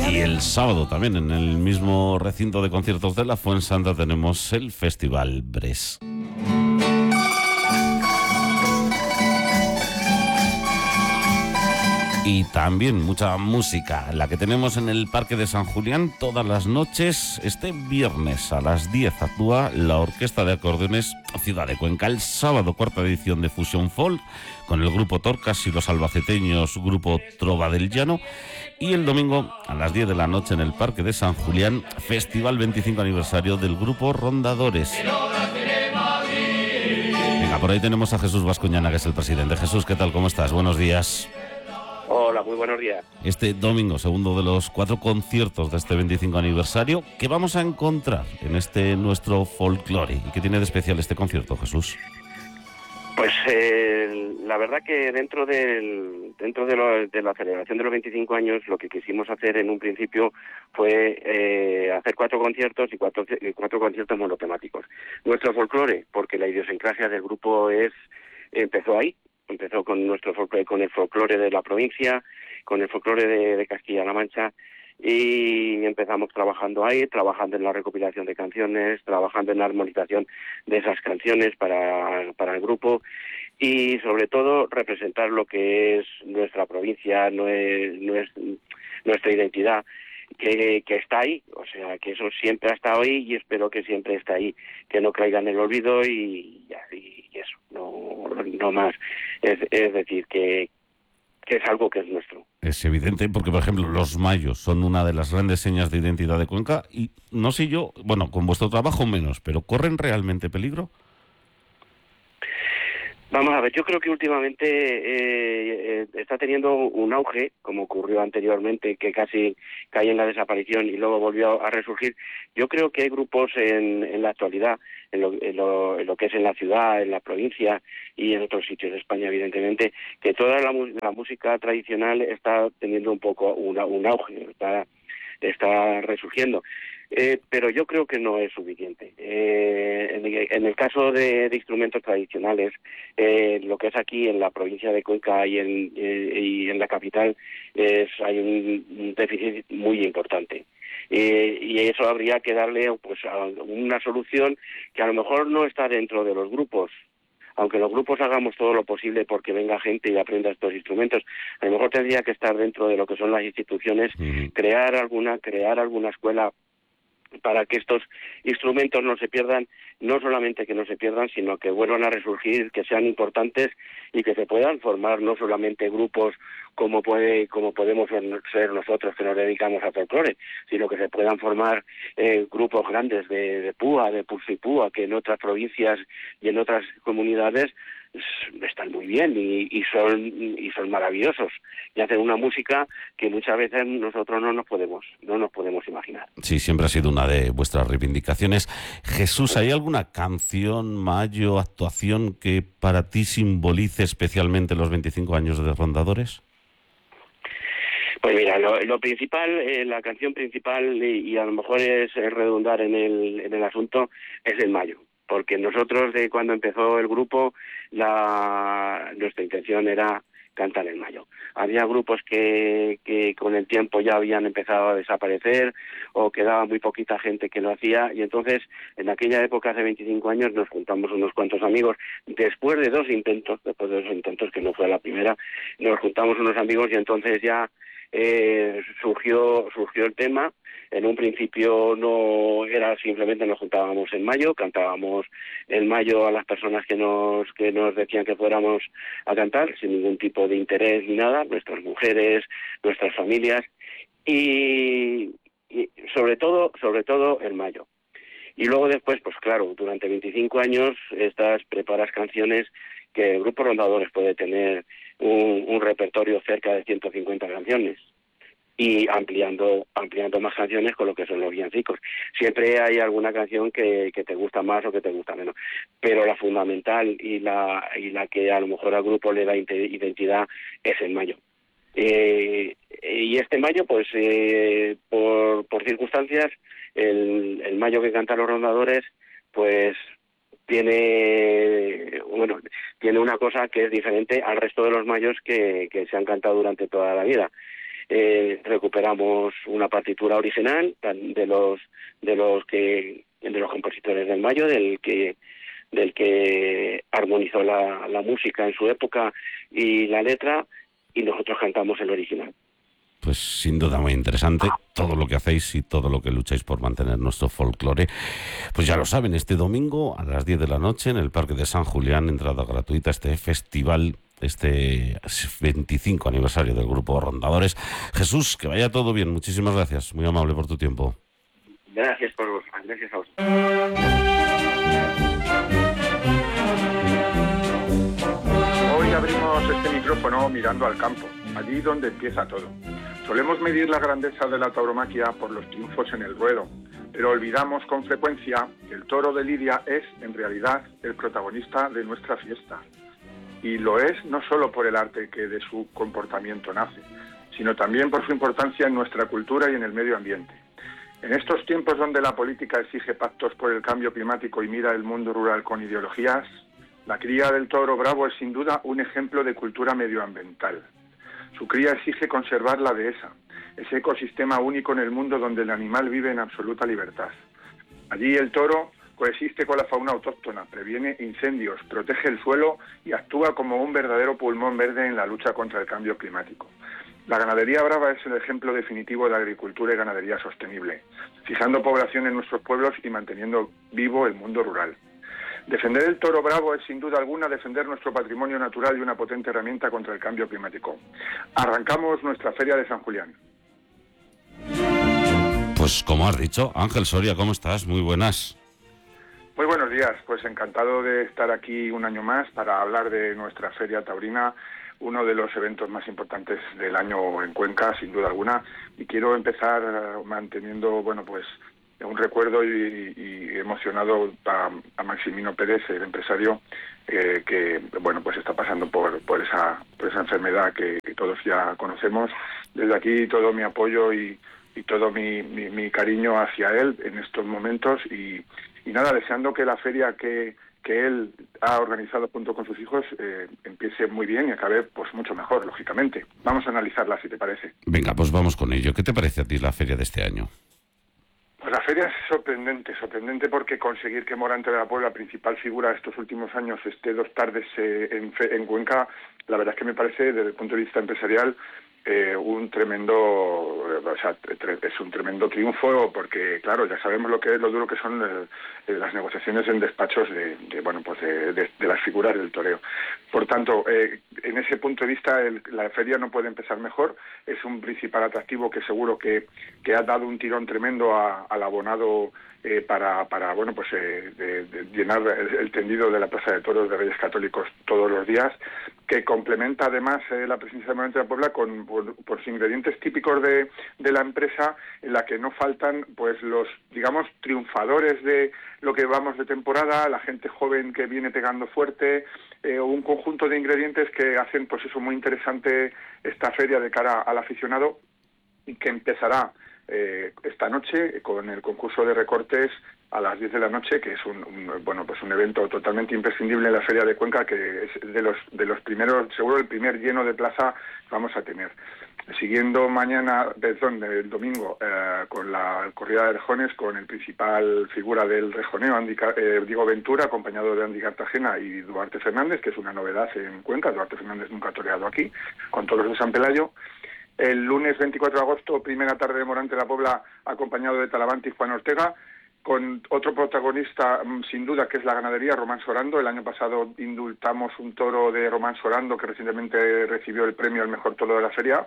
Y el sábado también, en el mismo recinto de conciertos de la Fuensanta, tenemos el Festival Bres. Y también mucha música, la que tenemos en el Parque de San Julián todas las noches. Este viernes a las 10 actúa la Orquesta de Acordeones Ciudad de Cuenca. El sábado, cuarta edición de Fusion Folk, con el grupo Torcas y los albaceteños grupo Trova del Llano. Y el domingo a las 10 de la noche en el Parque de San Julián, Festival 25 aniversario del grupo Rondadores. Venga, por ahí tenemos a Jesús Vascuñana, que es el presidente. Jesús, ¿qué tal? ¿Cómo estás? Buenos días. Hola, muy buenos días. Este domingo, segundo de los 4 conciertos de este 25 aniversario, ¿qué vamos a encontrar en este nuestro folclore? ¿Y qué tiene de especial este concierto, Jesús? Pues la verdad que dentro de la celebración de los 25 años, lo que quisimos hacer en un principio fue hacer 4 conciertos y cuatro conciertos monotemáticos. Nuestro folclore, porque la idiosincrasia del grupo empezó ahí. Empezó con nuestro folclore, con el folclore de la provincia, con el folclore de Castilla-La Mancha, y empezamos trabajando ahí, trabajando en la recopilación de canciones, trabajando en la armonización de esas canciones para el grupo, y sobre todo representar lo que es nuestra provincia, nuestra identidad, que está ahí, o sea, que eso siempre ha estado ahí y espero que siempre esté ahí, que no caiga en el olvido y eso, no más. Es decir, que es algo que es nuestro. Es evidente porque, por ejemplo, los mayos son una de las grandes señas de identidad de Cuenca y no sé yo, bueno, con vuestro trabajo menos, pero ¿corren realmente peligro? Vamos a ver, yo creo que últimamente está teniendo un auge, como ocurrió anteriormente, que casi cayó en la desaparición y luego volvió a resurgir. Yo creo que hay grupos en la actualidad, en lo que es en la ciudad, en la provincia y en otros sitios de España, evidentemente, que toda la música tradicional está teniendo un poco un auge, está resurgiendo. Pero yo creo que no es suficiente. En el caso de instrumentos tradicionales, lo que es aquí en la provincia de Cuenca y en la capital, hay un déficit muy importante. Y eso habría que darle pues una solución que a lo mejor no está dentro de los grupos. Aunque los grupos hagamos todo lo posible porque venga gente y aprenda estos instrumentos, a lo mejor tendría que estar dentro de lo que son las instituciones, crear alguna escuela para que estos instrumentos no se pierdan, no solamente que no se pierdan, sino que vuelvan a resurgir, que sean importantes y que se puedan formar no solamente grupos como podemos ser nosotros que nos dedicamos a folclore, sino que se puedan formar grupos grandes de púa, de pulsipúa, que en otras provincias y en otras comunidades están muy bien y son maravillosos y hacen una música que muchas veces nosotros no nos podemos imaginar. Sí, siempre ha sido una de vuestras reivindicaciones. Jesús, ¿hay alguna canción, mayo, actuación que para ti simbolice especialmente los 25 años de Rondadores? Pues mira, lo principal, la canción principal, y a lo mejor es redundar en el asunto, es el mayo. Porque nosotros, de cuando empezó el grupo, nuestra intención era cantar en mayo. Había grupos que con el tiempo ya habían empezado a desaparecer o quedaba muy poquita gente que lo hacía, y entonces en aquella época, hace 25 años, nos juntamos unos cuantos amigos, después de dos intentos que no fue la primera, nos juntamos unos amigos y entonces ya surgió el tema. En un principio no era simplemente nos juntábamos en mayo, cantábamos en mayo a las personas que nos decían que fuéramos a cantar, sin ningún tipo de interés ni nada, nuestras mujeres, nuestras familias, y sobre todo en mayo. Y luego después, pues claro, durante 25 años preparas canciones que el Grupo Rondadores puede tener un repertorio cerca de 150 canciones. Y ampliando más canciones con lo que son los villancicos. Siempre hay alguna canción que te gusta más o que te gusta menos, pero la fundamental y la que a lo mejor al grupo le da identidad es el mayo. Y este mayo, pues por circunstancias, el mayo que cantan los Rondadores, pues tiene una cosa que es diferente al resto de los mayos que se han cantado durante toda la vida. recuperamos una partitura original de los compositores del Mayo, del que armonizó la música en su época y la letra, y nosotros cantamos el original. Pues sin duda muy interesante todo lo que hacéis y todo lo que lucháis por mantener nuestro folclore. Pues ya lo saben, este domingo a las 10 de la noche en el Parque de San Julián, entrada gratuita, este festival, este 25 aniversario del Grupo Rondadores. Jesús, que vaya todo bien. Muchísimas gracias. Muy amable por tu tiempo. Gracias a vosotros. Hoy abrimos este micrófono mirando al campo, allí donde empieza todo. Solemos medir la grandeza de la tauromaquia por los triunfos en el ruedo, pero olvidamos con frecuencia que el toro de Lidia es, en realidad, el protagonista de nuestra fiesta. Y lo es no solo por el arte que de su comportamiento nace, sino también por su importancia en nuestra cultura y en el medio ambiente. En estos tiempos donde la política exige pactos por el cambio climático y mira el mundo rural con ideologías, la cría del toro bravo es sin duda un ejemplo de cultura medioambiental. Su cría exige conservar la dehesa, ese ecosistema único en el mundo donde el animal vive en absoluta libertad. Allí el toro coexiste con la fauna autóctona, previene incendios, protege el suelo y actúa como un verdadero pulmón verde en la lucha contra el cambio climático. La ganadería brava es el ejemplo definitivo de agricultura y ganadería sostenible, fijando población en nuestros pueblos y manteniendo vivo el mundo rural. Defender el toro bravo es sin duda alguna defender nuestro patrimonio natural y una potente herramienta contra el cambio climático. Arrancamos nuestra Feria de San Julián. Pues como has dicho, Ángel Soria, ¿cómo estás? Muy buenas. Muy buenos días, pues encantado de estar aquí un año más para hablar de nuestra Feria Taurina, uno de los eventos más importantes del año en Cuenca, sin duda alguna, y quiero empezar manteniendo, pues un recuerdo y emocionado a Maximino Pérez, el empresario que pues está pasando por esa enfermedad que todos ya conocemos. Desde aquí todo mi apoyo y todo mi cariño hacia él en estos momentos y nada, deseando que la feria que él ha organizado junto con sus hijos empiece muy bien y acabe pues mucho mejor, lógicamente. Vamos a analizarla, si te parece. Venga, pues vamos con ello. ¿Qué te parece a ti la feria de este año? Pues la feria es sorprendente porque conseguir que Morante de la Puebla, principal figura de estos últimos años, esté 2 tardes en Cuenca, la verdad es que me parece, desde el punto de vista empresarial, es un tremendo triunfo, porque claro, ya sabemos lo duro que son las negociaciones en despachos de las figuras del toreo. Por tanto, en ese punto de vista la feria no puede empezar mejor. Es un principal atractivo que seguro que ha dado un tirón tremendo al abonado para llenar el tendido de la Plaza de Toros de Reyes Católicos todos los días, que complementa además la presencia de Morante de la Puebla por sus ingredientes típicos de la empresa, en la que no faltan pues los, digamos, triunfadores de lo que vamos de temporada, la gente joven que viene pegando fuerte, un conjunto de ingredientes que hacen pues eso muy interesante esta feria de cara al aficionado, y que empezará esta noche con el concurso de recortes a las 10 de la noche, que es un evento totalmente imprescindible en la Feria de Cuenca, que es de los primeros, seguro el primer lleno de plaza que vamos a tener. Siguiendo el domingo con la corrida de rejones, con el principal figura del rejoneo, Diego Ventura, acompañado de Andy Cartagena y Duarte Fernández, que es una novedad en Cuenca. Duarte Fernández nunca ha toreado aquí, con toros de San Pelayo. El lunes 24 de agosto, primera tarde de Morante de la Puebla, acompañado de Talavante y Juan Ortega, con otro protagonista sin duda, que es la ganadería, Román Sorando. El año pasado indultamos un toro de Román Sorando, que recientemente recibió el premio al mejor toro de la feria.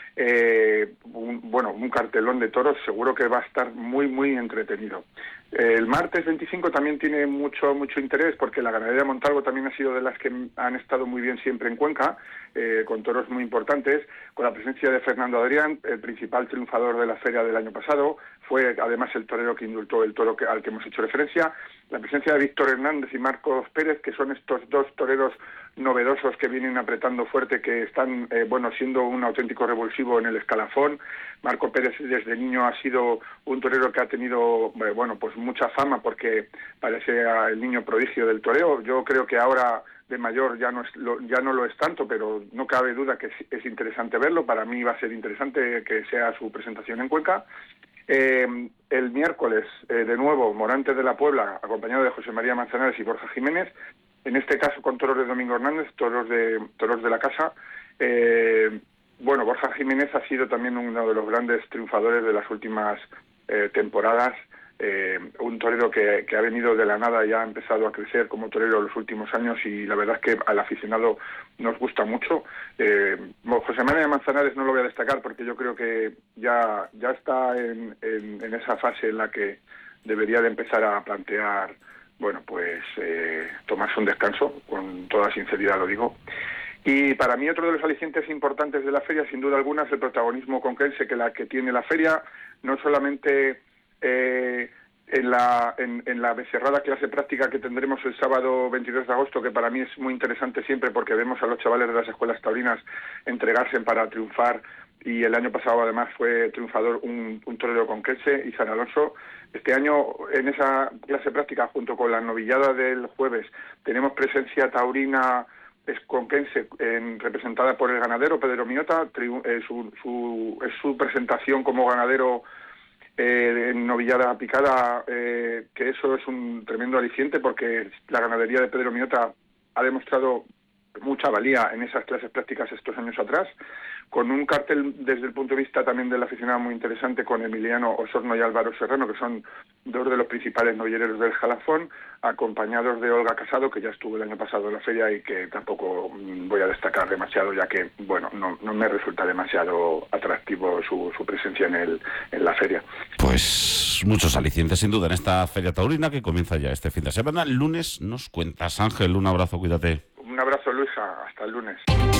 Un cartelón de toros, seguro que va a estar muy, muy entretenido. El martes 25 también tiene mucho interés, porque la ganadería de Montalvo también ha sido de las que han estado muy bien siempre en Cuenca, con toros muy importantes, con la presencia de Fernando Adrián, el principal triunfador de la feria del año pasado. Fue además el torero que indultó el toro al que hemos hecho referencia. La presencia de Víctor Hernández y Marcos Pérez, que son estos 2 toreros novedosos que vienen apretando fuerte, que están siendo un auténtico revulsivo en el escalafón. Marco Pérez desde niño ha sido un torero que ha tenido mucha fama, porque parece el niño prodigio del toreo. Yo creo que ahora de mayor ya no lo es tanto, pero no cabe duda que es interesante verlo. Para mí va a ser interesante que sea su presentación en Cuenca. El miércoles, de nuevo, Morantes de la Puebla, acompañado de José María Manzanares y Borja Jiménez, en este caso con toros de Domingo Hernández, toros de la casa. Bueno, Borja Jiménez ha sido también uno de los grandes triunfadores de las últimas temporadas, un torero que ha venido de la nada y ha empezado a crecer como torero en los últimos años, y la verdad es que al aficionado nos gusta mucho. José María Manzanares no lo voy a destacar porque yo creo que ya está en esa fase en la que debería de empezar a plantear, bueno, pues tomarse un descanso, con toda sinceridad lo digo. Y para mí otro de los alicientes importantes de la feria, sin duda alguna, es el protagonismo conquense que tiene la feria, no solamente en la becerrada clase práctica que tendremos el sábado 22 de agosto, que para mí es muy interesante siempre porque vemos a los chavales de las escuelas taurinas entregarse para triunfar, y el año pasado además fue triunfador un torero conquense, Izan Alonso. Este año en esa clase práctica, junto con la novillada del jueves, tenemos presencia taurina conquense representada por el ganadero Pedro Miota. Es su presentación como ganadero en novillada picada, que eso es un tremendo aliciente porque la ganadería de Pedro Miota ha demostrado mucha valía en esas clases prácticas estos años atrás, con un cartel desde el punto de vista también del aficionado muy interesante, con Emiliano Osorno y Álvaro Serrano, que son dos de los principales novilleros del Jalafón, acompañados de Olga Casado, que ya estuvo el año pasado en la feria y que tampoco voy a destacar demasiado, ya que bueno, no me resulta demasiado atractivo su presencia en la feria. Pues muchos alicientes sin duda en esta feria taurina que comienza ya este fin de semana. El lunes nos cuentas, Ángel. Un abrazo, cuídate. Un abrazo, Luisa. Hasta el lunes.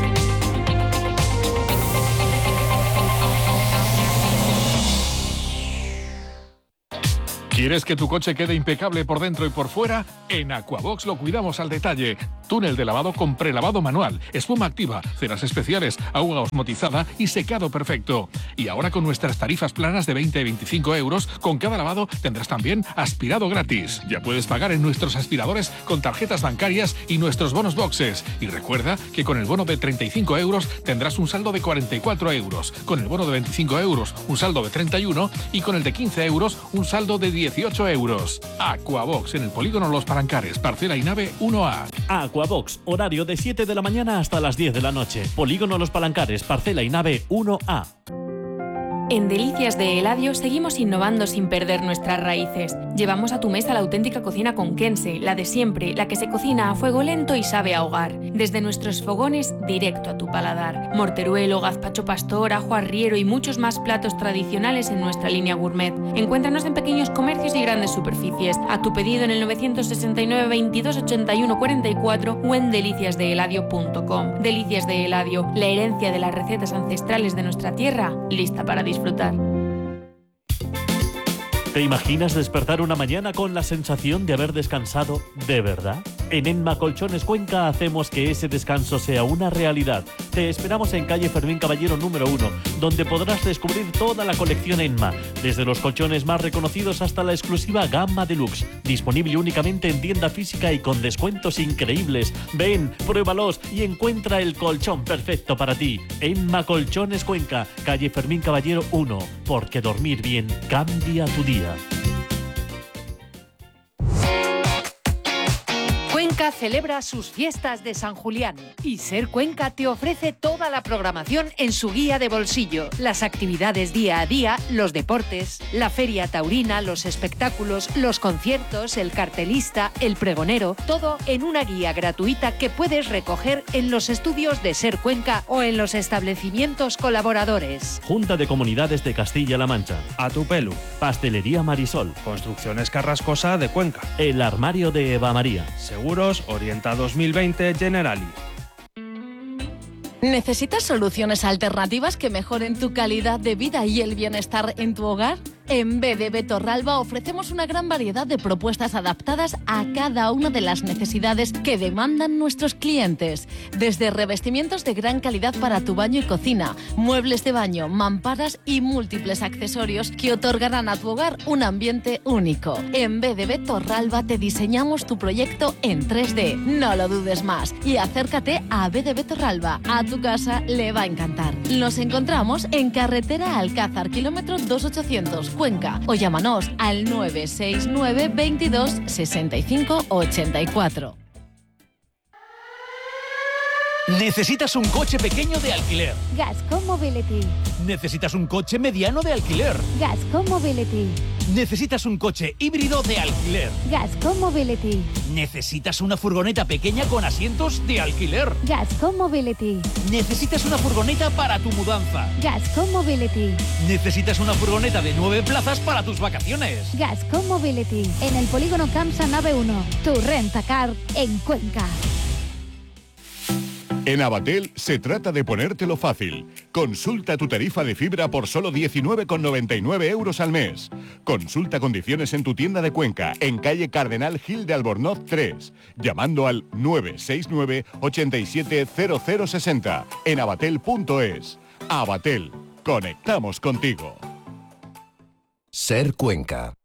¿Quieres que tu coche quede impecable por dentro y por fuera? En Aquabox lo cuidamos al detalle. Túnel de lavado con prelavado manual, espuma activa, ceras especiales, agua osmotizada y secado perfecto. Y ahora con nuestras tarifas planas de 20 y 25 euros, con cada lavado tendrás también aspirado gratis. Ya puedes pagar en nuestros aspiradores con tarjetas bancarias y nuestros bonos boxes. Y recuerda que con el bono de 35 euros tendrás un saldo de 44 euros. Con el bono de 25 euros, un saldo de 31, y con el de 15 euros, un saldo de 18 euros. Aquabox, en el polígono Los Palancares, parcela y nave 1A. Aquabox, horario de 7 de la mañana hasta las 10 de la noche. Polígono Los Palancares, parcela y nave 1A. En Delicias de Eladio seguimos innovando sin perder nuestras raíces. Llevamos a tu mesa la auténtica cocina conquense, la de siempre, la que se cocina a fuego lento y sabe a hogar. Desde nuestros fogones, directo a tu paladar. Morteruelo, gazpacho pastor, ajo arriero y muchos más platos tradicionales en nuestra línea gourmet. Encuéntranos en pequeños comercios y grandes superficies. A tu pedido en el 969 22 81 44 o en deliciasdeeladio.com. Delicias de Eladio, la herencia de las recetas ancestrales de nuestra tierra, lista para disfrutar. ¿Te imaginas despertar una mañana con la sensación de haber descansado de verdad? En Enma Colchones Cuenca hacemos que ese descanso sea una realidad. Te esperamos en calle Fermín Caballero número 1, donde podrás descubrir toda la colección Enma, desde los colchones más reconocidos hasta la exclusiva gama deluxe, disponible únicamente en tienda física y con descuentos increíbles. Ven, pruébalos y encuentra el colchón perfecto para ti. Enma Colchones Cuenca, calle Fermín Caballero 1, porque dormir bien cambia tu día. Cuenca celebra sus fiestas de San Julián y Ser Cuenca te ofrece toda la programación en su guía de bolsillo. Las actividades día a día, los deportes, la feria taurina, los espectáculos, los conciertos, el cartelista, el pregonero, todo en una guía gratuita que puedes recoger en los estudios de Ser Cuenca o en los establecimientos colaboradores. Junta de Comunidades de Castilla-La Mancha. A tu pelu. Pastelería Marisol. Construcciones Carrascosa de Cuenca. El armario de Eva María. Seguros Orienta 2020 Generali. ¿Necesitas soluciones alternativas que mejoren tu calidad de vida y el bienestar en tu hogar? En BDB Torralba ofrecemos una gran variedad de propuestas adaptadas a cada una de las necesidades que demandan nuestros clientes. Desde revestimientos de gran calidad para tu baño y cocina, muebles de baño, mamparas y múltiples accesorios que otorgarán a tu hogar un ambiente único. En BDB Torralba te diseñamos tu proyecto en 3D. No lo dudes más y acércate a BDB Torralba. A tu casa le va a encantar. Nos encontramos en carretera Alcázar, kilómetro 2800, Cuenca, o llámanos al 969 22 65 84. ¿Necesitas un coche pequeño de alquiler? Gascon Mobility. ¿Necesitas un coche mediano de alquiler? Gascon Mobility. ¿Necesitas un coche híbrido de alquiler? Gascon Mobility. ¿Necesitas una furgoneta pequeña con asientos de alquiler? Gascon Mobility. ¿Necesitas una furgoneta para tu mudanza? Gascon Mobility. ¿Necesitas una furgoneta de 9 plazas para tus vacaciones? Gascon Mobility. En el polígono Camsa Nave 1. Tu rentacar en Cuenca. En Abatel se trata de ponértelo fácil. Consulta tu tarifa de fibra por solo 19,99 euros al mes. Consulta condiciones en tu tienda de Cuenca, en calle Cardenal Gil de Albornoz 3, llamando al 969 87 0060 en abatel.es. Abatel, conectamos contigo. Ser Cuenca.